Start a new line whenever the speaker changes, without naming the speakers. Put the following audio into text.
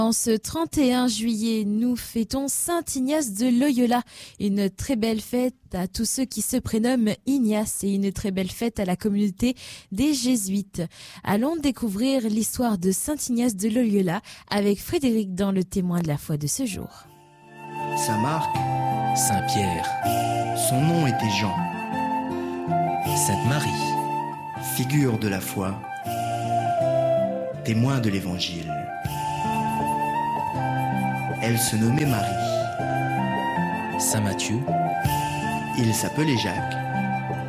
En ce 31 juillet, nous fêtons Saint Ignace de Loyola. Une très belle fête à tous ceux qui se prénomment Ignace et une très belle fête à la communauté des Jésuites. Allons découvrir l'histoire de Saint Ignace de Loyola avec Frédéric dans le témoin de la foi de ce jour.
Saint Marc,
Saint Pierre,
son nom était Jean,
Sainte Marie,
figure de la foi, témoin de l'Évangile. Elle se nommait Marie.
Saint Matthieu,
Il s'appelait Jacques.